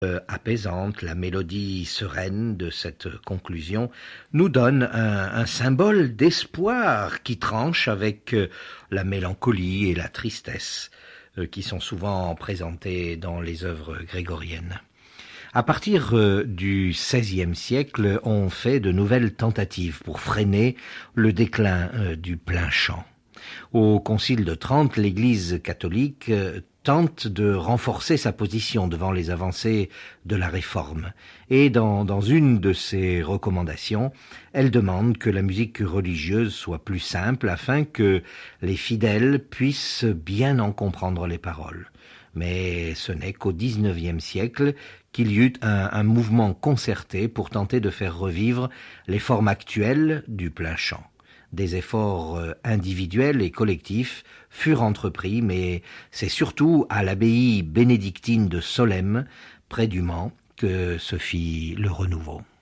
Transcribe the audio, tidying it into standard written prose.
apaisante, la mélodie sereine de cette conclusion nous donne un symbole d'espoir qui tranche avec la mélancolie et la tristesse qui sont souvent présentées dans les œuvres grégoriennes. À partir du XVIe siècle, on fait de nouvelles tentatives pour freiner le déclin du plein chant. Au Concile de Trente, l'Église catholique tente de renforcer sa position devant les avancées de la Réforme. Et dans une de ses recommandations, elle demande que la musique religieuse soit plus simple afin que les fidèles puissent bien en comprendre les paroles. Mais ce n'est qu'au XIXe siècle qu'il y eut un mouvement concerté pour tenter de faire revivre les formes actuelles du plein chant. Des efforts individuels et collectifs furent entrepris, mais c'est surtout à l'abbaye bénédictine de Solesmes, près du Mans, que se fit le renouveau.